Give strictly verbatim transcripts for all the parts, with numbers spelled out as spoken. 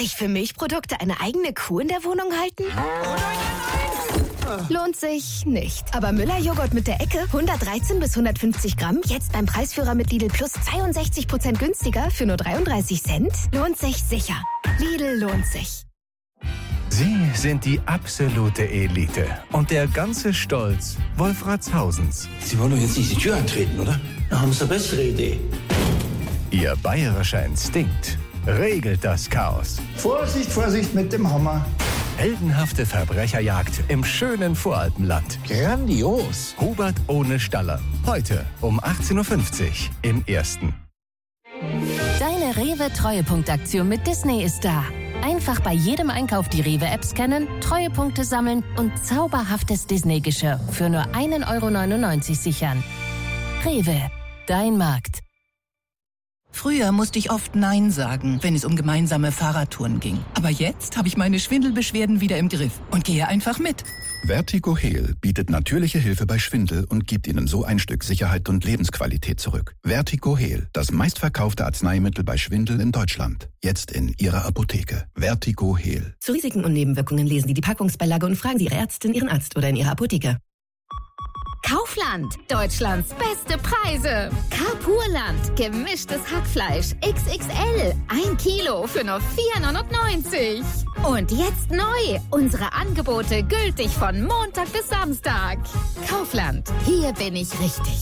Sich für Milchprodukte eine eigene Kuh in der Wohnung halten? Lohnt sich nicht. Aber Müller-Joghurt mit der Ecke, hundertdreizehn bis hundertfünfzig Gramm, jetzt beim Preisführer mit Lidl Plus zweiundsechzig Prozent günstiger für nur dreiunddreißig Cent? Lohnt sich sicher. Lidl lohnt sich. Sie sind die absolute Elite. Und der ganze Stolz Wolfratshausens. Sie wollen doch jetzt nicht die Tür antreten, oder? Da haben Sie eine bessere Idee. Ihr bayerischer Instinkt regelt das Chaos. Vorsicht, Vorsicht mit dem Hammer. Heldenhafte Verbrecherjagd im schönen Voralpenland. Grandios. Hubert ohne Staller. Heute um achtzehn Uhr fünfzig im Ersten. Deine Rewe-Treuepunktaktion mit Disney ist da. Einfach bei jedem Einkauf die Rewe-App scannen, Treuepunkte sammeln und zauberhaftes Disney-Geschirr für nur ein Euro neunundneunzig sichern. Rewe, dein Markt. Früher musste ich oft Nein sagen, wenn es um gemeinsame Fahrradtouren ging. Aber jetzt habe ich meine Schwindelbeschwerden wieder im Griff und gehe einfach mit. Vertigo Heal bietet natürliche Hilfe bei Schwindel und gibt Ihnen so ein Stück Sicherheit und Lebensqualität zurück. Vertigo Heal, das meistverkaufte Arzneimittel bei Schwindel in Deutschland. Jetzt in Ihrer Apotheke. Vertigo Heal. Zu Risiken und Nebenwirkungen lesen Sie die Packungsbeilage und fragen Sie Ihre Ärztin, Ihren Arzt oder in Ihrer Apotheke. Kaufland, Deutschlands beste Preise. Carpurland, gemischtes Hackfleisch X X L, ein Kilo für nur vier neunundneunzig. Und jetzt neu, unsere Angebote gültig von Montag bis Samstag. Kaufland, hier bin ich richtig.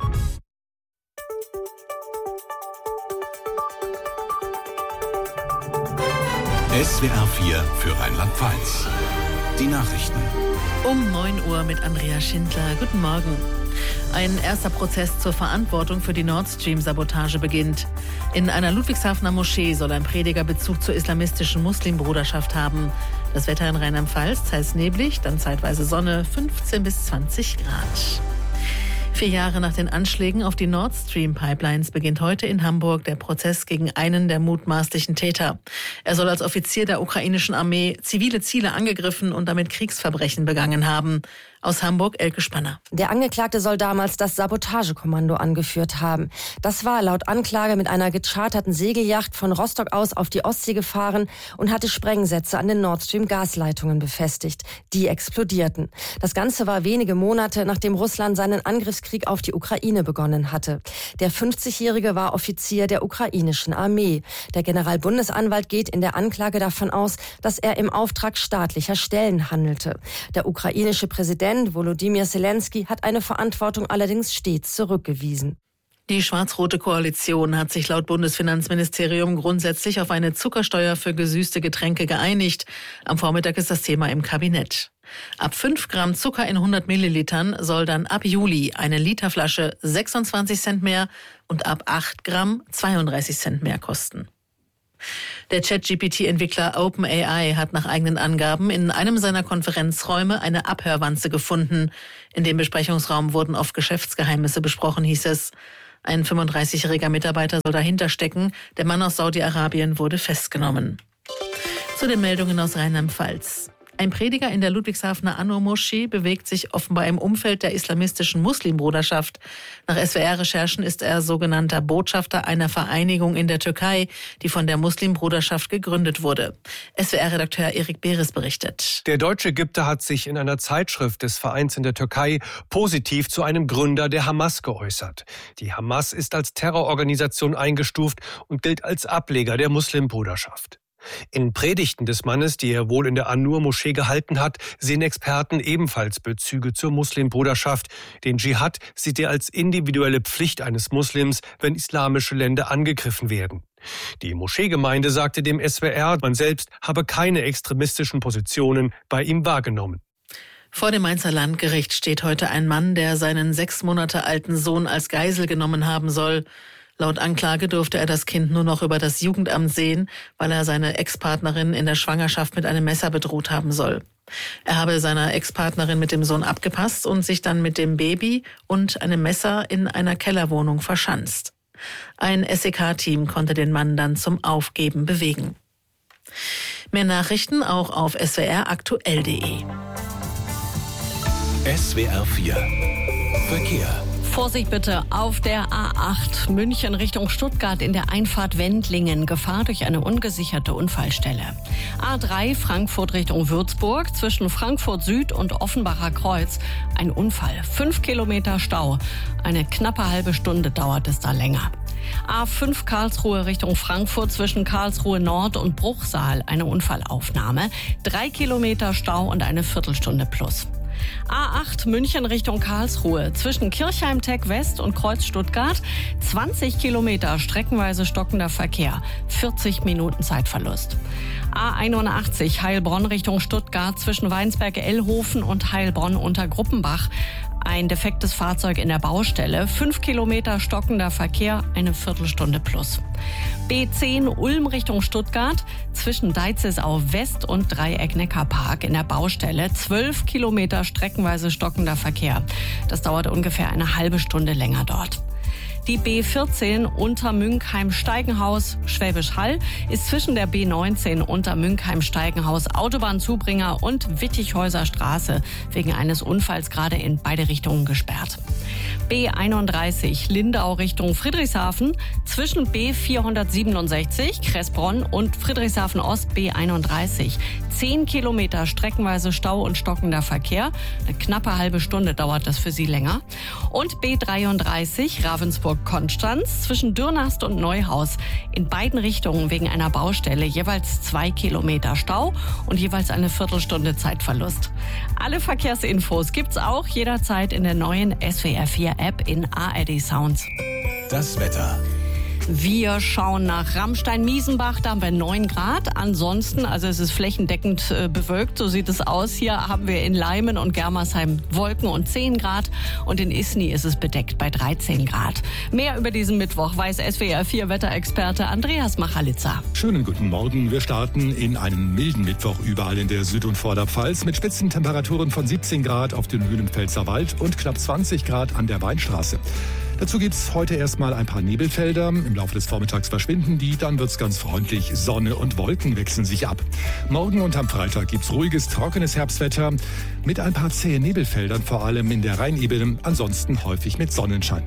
S W R vier für Rheinland-Pfalz. Die Nachrichten. Um neun Uhr mit Andrea Schindler. Guten Morgen. Ein erster Prozess zur Verantwortung für die Nord Stream-Sabotage beginnt. In einer Ludwigshafener Moschee soll ein Prediger Bezug zur islamistischen Muslimbruderschaft haben. Das Wetter in Rheinland-Pfalz, teils neblig, dann zeitweise Sonne, fünfzehn bis zwanzig Grad. Vier Jahre nach den Anschlägen auf die Nord Stream-Pipelines beginnt heute in Hamburg der Prozess gegen einen der mutmaßlichen Täter. Er soll als Offizier der ukrainischen Armee zivile Ziele angegriffen und damit Kriegsverbrechen begangen haben. Aus Hamburg, Elke Spanner. Der Angeklagte soll damals das Sabotagekommando angeführt haben. Das war laut Anklage mit einer gecharterten Segelyacht von Rostock aus auf die Ostsee gefahren und hatte Sprengsätze an den Nord Stream Gasleitungen befestigt. Die explodierten. Das Ganze war wenige Monate, nachdem Russland seinen Angriffskrieg auf die Ukraine begonnen hatte. Der fünfzigjährige war Offizier der ukrainischen Armee. Der Generalbundesanwalt geht in der Anklage davon aus, dass er im Auftrag staatlicher Stellen handelte. Der ukrainische Präsident Volodymyr Zelensky hat eine Verantwortung allerdings stets zurückgewiesen. Die schwarz-rote Koalition hat sich laut Bundesfinanzministerium grundsätzlich auf eine Zuckersteuer für gesüßte Getränke geeinigt. Am Vormittag ist das Thema im Kabinett. Ab fünf Gramm Zucker in hundert Millilitern soll dann ab Juli eine Literflasche sechsundzwanzig Cent mehr und ab acht Gramm zweiunddreißig Cent mehr kosten. Der Chat-G P T-Entwickler OpenAI hat nach eigenen Angaben in einem seiner Konferenzräume eine Abhörwanze gefunden. In dem Besprechungsraum wurden oft Geschäftsgeheimnisse besprochen, hieß es. Ein fünfunddreißigjähriger Mitarbeiter soll dahinter stecken. Der Mann aus Saudi-Arabien wurde festgenommen. Zu den Meldungen aus Rheinland-Pfalz. Ein Prediger in der Ludwigshafener An-Nur-Moschee bewegt sich offenbar im Umfeld der islamistischen Muslimbruderschaft. Nach S W R-Recherchen ist er sogenannter Botschafter einer Vereinigung in der Türkei, die von der Muslimbruderschaft gegründet wurde. S W R-Redakteur Erik Beres berichtet. Der deutsche Ägypter hat sich in einer Zeitschrift des Vereins in der Türkei positiv zu einem Gründer der Hamas geäußert. Die Hamas ist als Terrororganisation eingestuft und gilt als Ableger der Muslimbruderschaft. In Predigten des Mannes, die er wohl in der An-Nur-Moschee gehalten hat, sehen Experten ebenfalls Bezüge zur Muslimbruderschaft. Den Dschihad sieht er als individuelle Pflicht eines Muslims, wenn islamische Länder angegriffen werden. Die Moscheegemeinde sagte dem S W R, man selbst habe keine extremistischen Positionen bei ihm wahrgenommen. Vor dem Mainzer Landgericht steht heute ein Mann, der seinen sechs Monate alten Sohn als Geisel genommen haben soll. Laut Anklage durfte er das Kind nur noch über das Jugendamt sehen, weil er seine Ex-Partnerin in der Schwangerschaft mit einem Messer bedroht haben soll. Er habe seiner Ex-Partnerin mit dem Sohn abgepasst und sich dann mit dem Baby und einem Messer in einer Kellerwohnung verschanzt. Ein S E K-Team konnte den Mann dann zum Aufgeben bewegen. Mehr Nachrichten auch auf S W R aktuell punkt de. S W R vier Verkehr. Vorsicht bitte auf der A acht München Richtung Stuttgart in der Einfahrt Wendlingen. Gefahr durch eine ungesicherte Unfallstelle. A drei Frankfurt Richtung Würzburg zwischen Frankfurt Süd und Offenbacher Kreuz. Ein Unfall. Fünf Kilometer Stau. Eine knappe halbe Stunde dauert es da länger. A fünf Karlsruhe Richtung Frankfurt zwischen Karlsruhe Nord und Bruchsal. Eine Unfallaufnahme. Drei Kilometer Stau und eine Viertelstunde plus. A acht München Richtung Karlsruhe zwischen Kirchheim-Tech West und Kreuz Stuttgart. zwanzig Kilometer streckenweise stockender Verkehr. vierzig Minuten Zeitverlust. A einundachtzig Heilbronn Richtung Stuttgart zwischen Weinsberg-Ellhofen und Heilbronn unter Gruppenbach. Ein defektes Fahrzeug in der Baustelle. Fünf Kilometer stockender Verkehr, eine Viertelstunde plus. B zehn Ulm Richtung Stuttgart zwischen Deizisau West und Dreieck-Neckar-Park in der Baustelle. Zwölf Kilometer streckenweise stockender Verkehr. Das dauert ungefähr eine halbe Stunde länger dort. Die B vierzehn Untermünkheim-Steigenhaus Schwäbisch Hall ist zwischen der B neunzehn Untermünkheim-Steigenhaus Autobahnzubringer und Wittichhäuser Straße wegen eines Unfalls gerade in beide Richtungen gesperrt. B einunddreißig Lindau Richtung Friedrichshafen zwischen B vierhundertsiebenundsechzig Kressbronn und Friedrichshafen Ost B einunddreißig. Zehn Kilometer streckenweise Stau und stockender Verkehr. Eine knappe halbe Stunde dauert das für Sie länger. Und B dreiunddreißig Ravensburg-Konstanz zwischen Dürnast und Neuhaus. In beiden Richtungen wegen einer Baustelle jeweils zwei Kilometer Stau und jeweils eine Viertelstunde Zeitverlust. Alle Verkehrsinfos gibt's auch jederzeit in der neuen S W R vier App in A R D Sounds. Das Wetter. Wir schauen nach Rammstein-Miesenbach, da haben wir neun Grad. Ansonsten, also es ist flächendeckend äh, bewölkt, so sieht es aus. Hier haben wir in Leimen und Germersheim Wolken und zehn Grad. Und in Isny ist es bedeckt bei dreizehn Grad. Mehr über diesen Mittwoch weiß S W R vier Wetterexperte Andreas Machalitzer. Schönen guten Morgen. Wir starten in einen milden Mittwoch überall in der Süd- und Vorderpfalz mit Spitzentemperaturen von siebzehn Grad auf dem Hülenpfälzer Wald und knapp zwanzig Grad an der Weinstraße. Dazu gibt's heute erstmal ein paar Nebelfelder. Im Laufe des Vormittags verschwinden die, dann wird's ganz freundlich. Sonne und Wolken wechseln sich ab. Morgen und am Freitag gibt's ruhiges, trockenes Herbstwetter mit ein paar zähen Nebelfeldern, vor allem in der Rheinebene, ansonsten häufig mit Sonnenschein.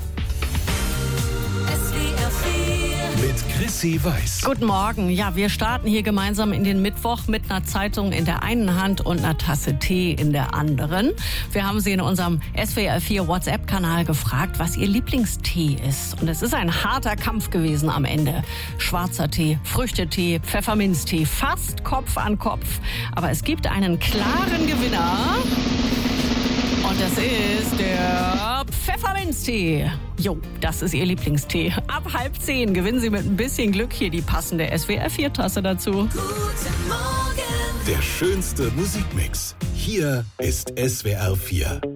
Mit Chrissy Weiß. Guten Morgen. Ja, wir starten hier gemeinsam in den Mittwoch mit einer Zeitung in der einen Hand und einer Tasse Tee in der anderen. Wir haben Sie in unserem S W R vier WhatsApp-Kanal gefragt, was Ihr Lieblingstee ist. Und es ist ein harter Kampf gewesen am Ende. Schwarzer Tee, Früchtetee, Pfefferminztee, fast Kopf an Kopf. Aber es gibt einen klaren Gewinner. Und das ist der Pfefferminztee. Jo, das ist Ihr Lieblingstee. Ab halb zehn gewinnen Sie mit ein bisschen Glück hier die passende S W R vier Tasse dazu. Guten Morgen. Der schönste Musikmix. Hier ist S W R vier.